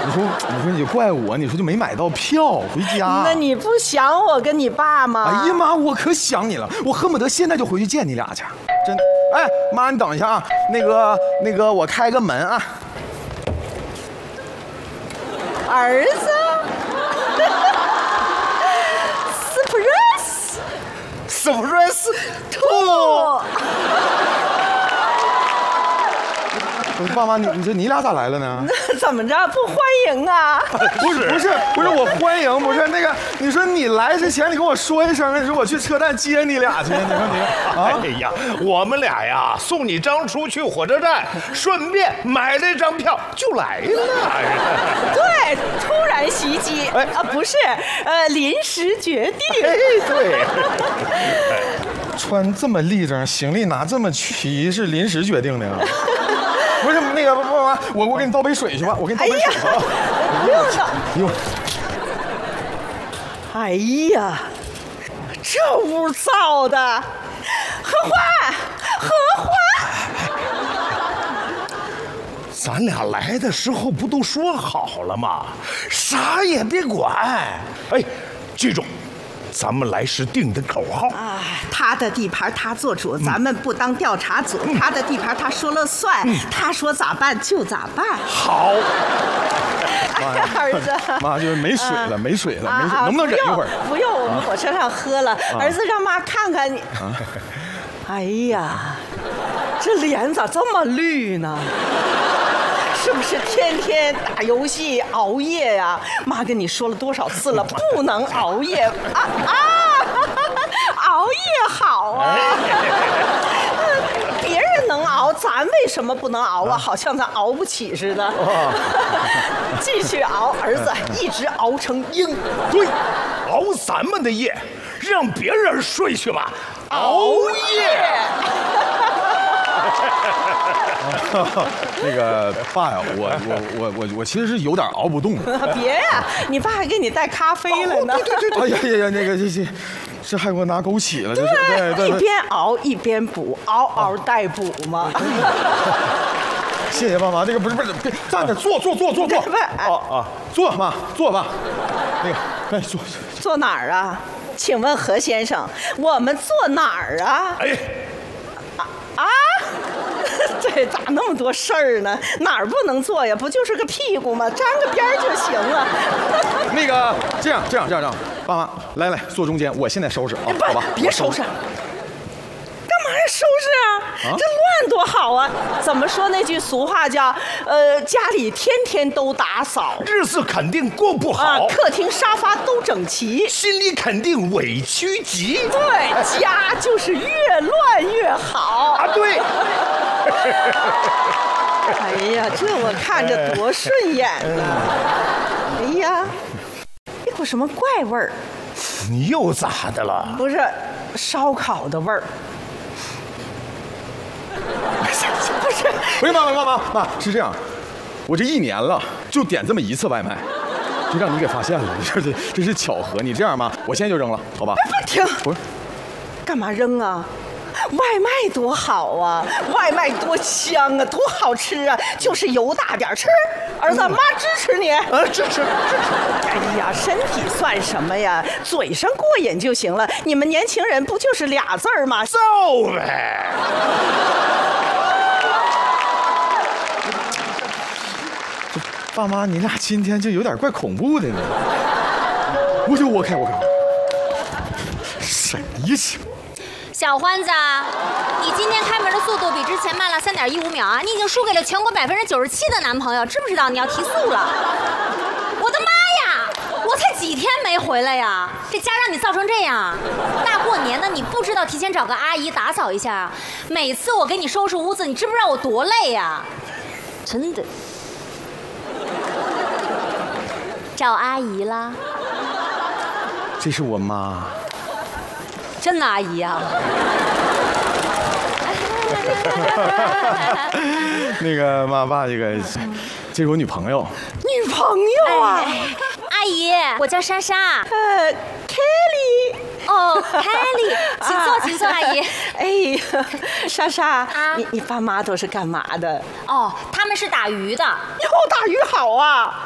你怪我，你说就没买到票回家。 那你不想我跟你爸吗？ 哎呀妈，我可想你了，我恨不得现在就回去见你俩去。真，哎妈，你等一下啊，那个，我开个门啊。 儿子，surprise，兔。 爸妈，你说你俩咋来了呢？ 怎么着不欢迎啊？ 不是，我欢迎，不是那个，你说你来之前你跟我说一声，你说我去车站接你俩去，你说你啊？ 哎呀，我们俩呀送你张书去火车站，顺便买了张票就来了。 对，突然袭击，不是，临时决定。 哎，对。 穿这么立正，行李拿这么齐，是临时决定的啊？不是那个爸妈，我给你倒杯水去吧，我给你倒杯水吧。 哎呀，这屋造的，何欢， 咱俩来的时候不都说好了吗？啥也别管。哎，记住。咱们来时定的口号啊，他的地盘他做主，咱们不当调查组。他的地盘他说了算，他说咋办就咋办。 好， 儿子， 妈就是没水了，没水了，能不能忍一会儿？ 不用，我们火车上喝了。儿子，让妈看看你。哎呀，这脸咋这么绿呢？是不是天天打游戏熬夜呀？妈跟你说了多少次了，不能熬夜熬夜好啊！别人能熬，咱为什么不能熬啊？好像咱熬不起似的。继续熬，儿子，一直熬成鹰。 对，熬咱们的夜，让别人睡去吧。熬夜。 那个爸呀，我其实是有点熬不动。 别呀，你爸还给你带咖啡了呢。 对，哎呀，那个这还给我拿枸杞了，这是对。 一边熬一边补，嗷待补嘛。 谢谢爸妈，这个不是，别站着，坐。坐妈，坐吧。那个，哎， 坐哪儿啊？请问何先生，我们坐哪儿啊？ 哎。 这咋那么多事儿呢？哪儿不能坐呀？不就是个屁股吗？沾个边就行了。 那个，这样，爸妈，来坐中间，我现在收拾啊，好吧？ 别收拾，干嘛呀？收拾啊？这乱多好啊！怎么说那句俗话叫家里天天都打扫， 日子肯定过不好。 客厅沙发都整齐， 心里肯定委屈极。 对，家就是越乱越好啊！对。 哎呀，这我看着多顺眼呐！哎呀，一股什么怪味儿？ 你又咋的了？ 不是，烧烤的味儿。 不是妈，是这样，我这1年了就点这么1次外卖，就让你给发现了，这是巧合。你这样吗？我现在就扔了，好吧？ 停！ 不是， 干嘛扔啊？外卖多好啊，外卖多香啊，多好吃啊，就是油大点吃。儿子，妈支持你。 支持。 哎呀，身体算什么呀？嘴上过瘾就行了。你们年轻人不就是俩字儿吗？ 造呗。 爸妈，你俩今天就有点怪恐怖的呢。我开。谁去？ 小欢子，你今天开门的速度比之前慢了3.15秒啊！你已经输给了全国97%的男朋友，知不知道你要提速了？我的妈呀！我才几天没回来呀，这家让你造成这样，大过年的你不知道提前找个阿姨打扫一下？每次我给你收拾屋子，你知不知道我多累呀？真的。找阿姨了？ 这是我妈。 真的阿姨啊？ 那个妈爸，这是我女朋友。 女朋友啊？ 阿姨，我叫莎莎。 Kelly。 哦 ，Kelly， 请坐，阿姨。 哎，莎莎啊，你爸妈都是干嘛的？ 哦，他们是打鱼的。 哟，打鱼好啊。